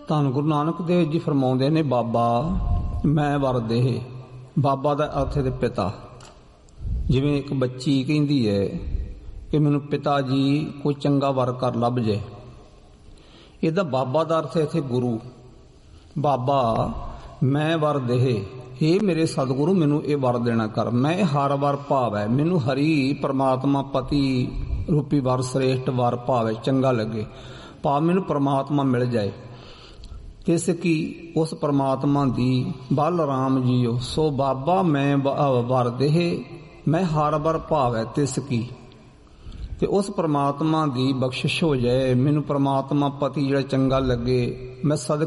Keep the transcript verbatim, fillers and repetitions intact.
ਧੰਨ ਗੁਰੂ ਨਾਨਕ ਦੇਵ ਜੀ ਫਰਮਾਉਂਦੇ ਨੇ, ਬਾਬਾ ਮੈਂ ਵਰ ਦੇ। ਬਾਬਾ ਦਾ ਅਰਥ ਹੈ ਪਿਤਾ। ਜਿਵੇਂ ਇੱਕ ਬੱਚੀ ਕਹਿੰਦੀ ਹੈ ਕਿ ਮੈਨੂੰ ਪਿਤਾ ਜੀ ਕੋਈ ਚੰਗਾ ਵਰ ਕਰ ਲੱਭ ਜੇ, ਇਹਦਾ ਬਾਬਾ ਦਾ ਅਰਥ ਹੈ ਇੱਥੇ ਗੁਰੂ। ਬਾਬਾ ਮੈਂ ਵਰ ਦੇ, ਇਹ ਮੇਰੇ ਸਤਿਗੁਰੂ ਮੈਨੂੰ ਇਹ ਵਰ ਦੇਣਾ ਕਰ। ਮੈਂ ਹਰ ਵਰ ਭਾਵ ਹੈ, ਮੈਨੂੰ ਹਰੀ ਪਰਮਾਤਮਾ ਪਤੀ ਰੂਪੀ ਵਰ ਸ੍ਰੇਸ਼ਟ ਵਰ ਭਾਵ ਹੈ, ਚੰਗਾ ਲੱਗੇ, ਭਾਵ ਮੈਨੂੰ ਪਰਮਾਤਮਾ ਮਿਲ ਜਾਏ। ਤਿਸ ਕੀ ਉਸ ਪਰਮਾਤਮਾ ਦੀ ਬਲ ਰਾਮ ਜੀਓ, ਸੋ ਬਾਬਾ ਮੈਂ ਵਰ ਦੇਹ, ਮੈਂ ਹਰ ਵਰ ਭਾਵ ਹੈ ਤਿਸ ਕੀ, ਤੇ ਉਸ ਪਰਮਾਤਮਾ ਦੀ ਬਖਸ਼ਿਸ਼ ਹੋ ਜਾਏ, ਮੈਨੂੰ ਪਰਮਾਤਮਾ ਪਤੀ ਜਿਹੜਾ ਚੰਗਾ ਲੱਗੇ, ਮੈਂ ਸਦ